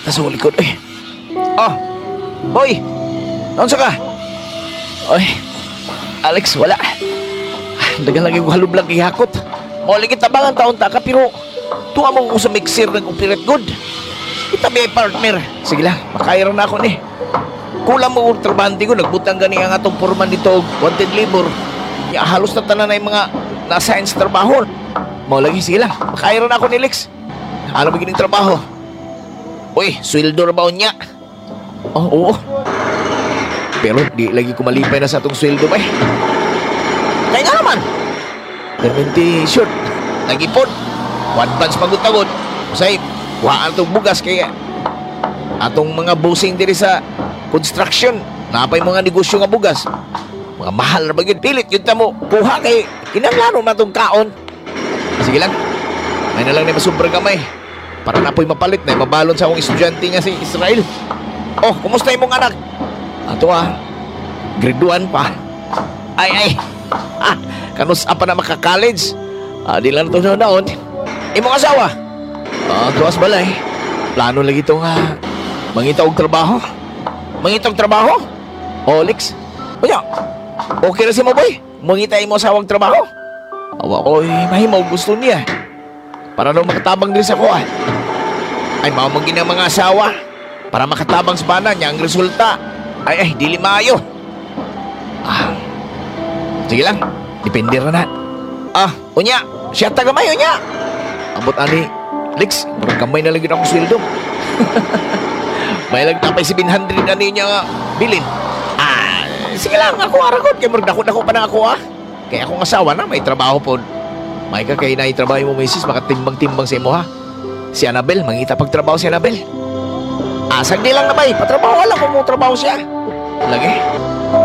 nasa likod. Ay. Oh, boy! Naunsa ka? Ay, Alex, wala. Dagan lagi ko halublang ihakot. Mauling kitabangan taon ta ka, pero tuwa mo ko sa mixer ng operate good. Kita may partner. Sige lang, makaya na ako ni. Kulang mo ultrabandi ko, nagbutang gani ang atong porman dito, wanted labor. Ya, halos na tanan na yung mga na-assign sa trabaho. Maulagi, sige lang, makaya na ako ni Lex. Ano ba gining trabaho? Uy, sweldo na ba niya? Oh, oo. Pero di lagi ko malipay na sa atong sweldo ba eh. Kaya nga naman. Fermentation. Nag-ipon. One plans pagod-tagod. Say, waan itong bugas kaya atong mga busing diri sa construction. Napay mga negosyo nga bugas. Mga mahal na bagay. Pilit yun tamo. Kuha kay kinanglaro na itong kaon. Sige lang. May na lang na masubrang kamay. Para na po'y mapalit na mabalon sa akong estudyante nga si Israel. Oh, kumusta yung mong anak? Ato grade 1 pa. Ay. Kanus pa na maka-college. Di lang ito na naon. Imong asawa? Tuwas balay. Plano lagi ito mangita og trabaho. Mangita og trabaho? Lex. Kuya, okay na si mo boy? Mangita mo asawang trabaho? Awa ko, mahimaw gusto niya. Para daw makatabang din sa kuha. Ay, mamagin ang mga asawa. Para makatabang sa bana niya ang resulta. Ay, dili maayo. Sige lang, depende ra na. Unya, siya tagamay, unya. Abot ani, Lex, murag kamay na lagi na akong sweldo. May lang tapay 700 ani niya nga bilin. Sige lang, ako aragot. Kaya murag dako pa na ako Kaya akong asawa na, may trabaho po. May ka kay naitrabaho mo, misis, makatimbang-timbang sa imo Si Annabel, mangita pagtrabaho si Annabel. Sagdi lang na bay, patrabaho lang kung mo trabaho siya. Lagi.